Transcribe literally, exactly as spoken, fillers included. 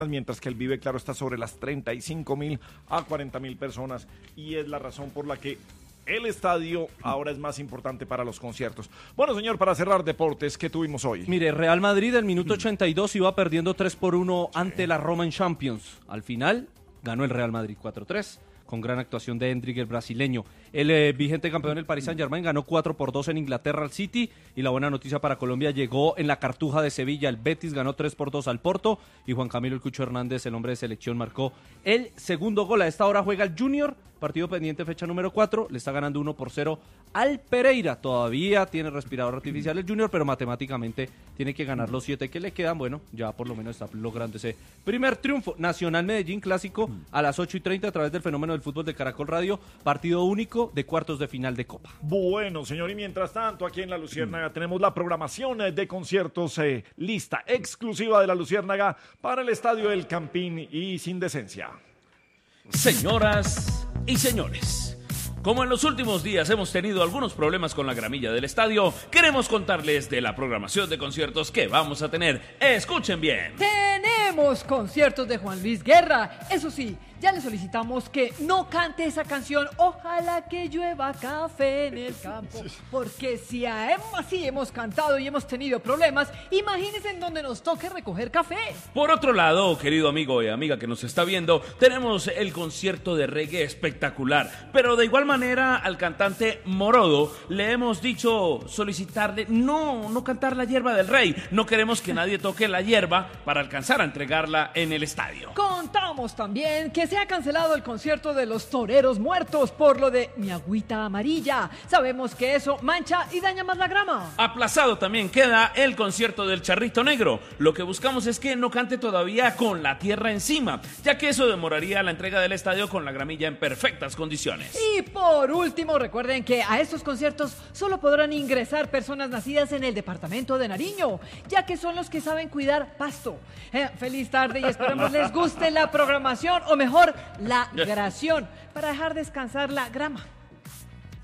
mientras que el Vive Claro está sobre las treinta y cinco mil a cuarenta mil personas, y es la razón por la que el estadio ahora es más importante para los conciertos. Bueno, señor, para cerrar deportes, ¿qué tuvimos hoy? Mire, Real Madrid el minuto ochenta y dos iba perdiendo tres por uno ante la Roma en Champions. Al final ganó el Real Madrid cuatro tres. Con gran actuación de Endrick, el brasileño. El eh, vigente campeón del Paris Saint-Germain ganó cuatro por dos en Inglaterra al City, y la buena noticia para Colombia llegó en la Cartuja de Sevilla. El Betis ganó tres por dos al Porto, y Juan Camilo El Cucho Hernández, el hombre de selección, marcó el segundo gol. A esta hora juega el Junior, partido pendiente, fecha número cuatro, le está ganando uno por cero al Pereira. Todavía tiene respirador artificial el Junior, pero matemáticamente tiene que ganar los siete que le quedan. Bueno, ya por lo menos está logrando ese primer triunfo. Nacional Medellín, clásico a las ocho y treinta a través del Fenómeno del Fútbol de Caracol Radio, partido único de cuartos de final de Copa. Bueno, señor, y mientras tanto, aquí en La Luciérnaga mm. tenemos la programación de conciertos eh, lista, exclusiva de La Luciérnaga para el Estadio El Campín y Sin Decencia. Señoras y señores, como en los últimos días hemos tenido algunos problemas con la gramilla del estadio, queremos contarles de la programación de conciertos que vamos a tener. Escuchen bien. Tenemos conciertos de Juan Luis Guerra. Eso sí, ya le solicitamos que no cante esa canción, Ojalá que llueva café en el campo, porque si así hemos cantado y hemos tenido problemas, imagínense en donde nos toque recoger café. Por otro lado, querido amigo y amiga que nos está viendo, tenemos el concierto de reggae espectacular, pero de igual manera al cantante Morodo le hemos dicho solicitarle no, no cantar la hierba del rey. No queremos que nadie toque la hierba para alcanzar a entregarla en el estadio. Contamos también que se ha cancelado el concierto de los Toreros Muertos por lo de Mi Agüita Amarilla. Sabemos que eso mancha y daña más la grama. Aplazado también queda el concierto del Charrito Negro. Lo que buscamos es que no cante todavía con la tierra encima, ya que eso demoraría la entrega del estadio con la gramilla en perfectas condiciones. Y por último, recuerden que a estos conciertos solo podrán ingresar personas nacidas en el departamento de Nariño, ya que son los que saben cuidar pasto. Eh, feliz tarde y esperamos les guste la programación, o mejor, la grabación, para dejar descansar la grama.